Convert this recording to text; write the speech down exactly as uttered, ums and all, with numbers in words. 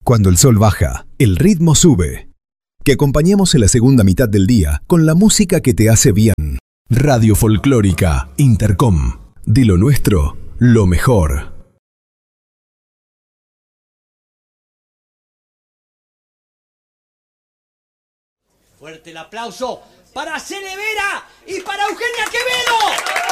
Cuando el sol baja, el ritmo sube. Que acompañemos en la segunda mitad del día con la música que te hace bien. Radio Folclórica Intercom. De lo nuestro, lo mejor. Fuerte el aplauso para Celevera y para Eugenia Quevedo.